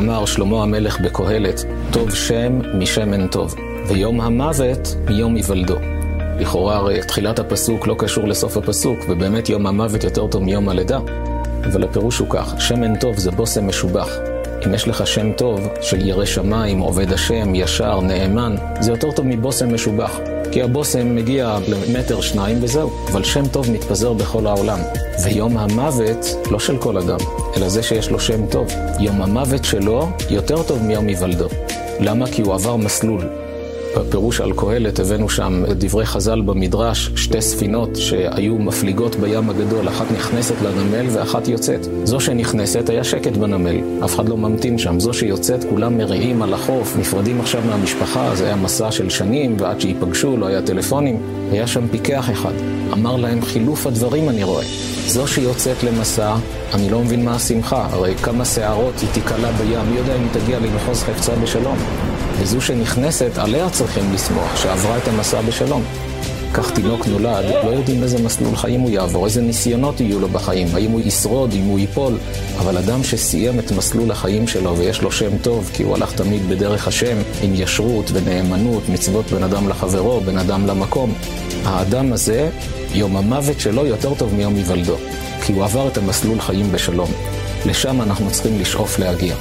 אמר שלמה המלך בקהלת, טוב שם משמן טוב, ויום המוות מיום היוולדו. לכאורה הרי תחילת הפסוק לא קשור לסוף הפסוק, ובאמת יום המוות יותר טוב מיום הלידה, אבל הפירוש הוא כך, שמן טוב זה בושם משובח. אם יש לך שם טוב של ירא שמיים, עובד השם, ישר, נאמן, זה יותר טוב מבושם משובח. כי הבושם מגיע למטר שניים וזהו, אבל שם טוב מתפזר בכל העולם. ויום המוות לא של כל אדם, אלא זה שיש לו שם טוב. יום המוות שלו יותר טוב מיום היוולדו. למה? כי הוא עבר מסלול. בפירוש על קהלת הבאנו שם דברי חז"ל במדרש, שתי ספינות שהיו מפליגות בים הגדול, אחת נכנסת לנמל ואחת יוצאת. זו שנכנסת היה שקט בנמל, אף אחד לא ממתין שם. זו שיוצאת כולם מריעים על החוף, נפרדים עכשיו מהמשפחה, זה היה מסע של שנים ועד שיפגשו לא היה טלפונים. היה שם פיקח אחד, אמר להם חילוף הדברים אני רואה. זו שיוצאת למסע, אני לא מבין מה השמחה, הרי כמה שערות היא תיקלה בים, מי יודע אם היא תגיע למחוז חפצה בשלום. וזו שנכנסת, עליה צריכים לשמוח, שעברה את המסע בשלום. כך תינוק נולד, לא יודעים איזה מסלול חיים הוא יעבור, איזה ניסיונות יהיו לו בחיים, האם הוא ישרוד, אם הוא ייפול. אבל אדם שסיים את מסלול החיים שלו ויש לו שם טוב, כי הוא הלך תמיד בדרך השם, עם ישרות ונאמנות, מצוות בין אדם לחברו, בין אדם למקום. האדם הזה, יום המוות שלו יותר טוב מיום היוולדו, כי הוא עבר את המסלול חיים בשלום. לשם אנחנו צריכים לשאוף להגיע.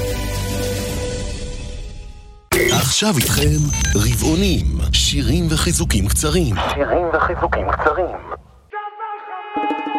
עכשיו איתכם רבעונים, שירים וחיזוקים קצרים.